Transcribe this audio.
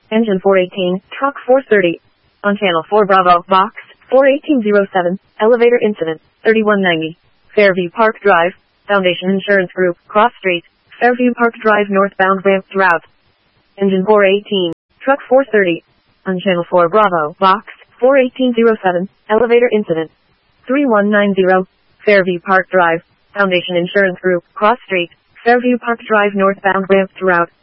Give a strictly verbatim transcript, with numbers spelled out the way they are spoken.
Engine four eighteen, truck four thirty. On channel four Bravo, box four eighteen oh seven, elevator incident, thirty-one ninety. Fairview Park Drive, Foundation Insurance Group, Cross Street, Fairview Park Drive northbound ramp route. Engine four eighteen, truck four thirty. On channel four Bravo, box four eighteen oh seven, elevator incident, thirty-one ninety. Fairview Park Drive, Foundation Insurance Group, Cross Street, Fairview Park Drive northbound ramp route.